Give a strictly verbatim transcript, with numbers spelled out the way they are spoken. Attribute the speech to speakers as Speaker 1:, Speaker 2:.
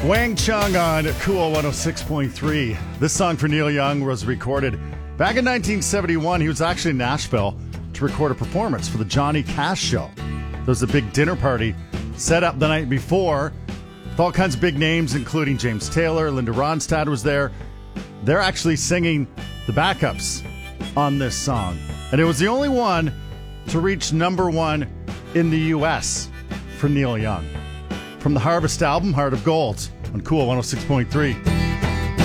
Speaker 1: Wang Chung on Cool one oh six point three. This song for Neil Young was recorded back in nineteen seventy-one. He was actually in Nashville to record a performance for the Johnny Cash Show. There was a big dinner party set up the night before with all kinds of big names, including James Taylor. Linda Ronstadt was there. They're actually singing the backups on this song. And it was the only one to reach number one in the U S for Neil Young. From the Harvest album, Heart of Gold, on Cool one oh six point three.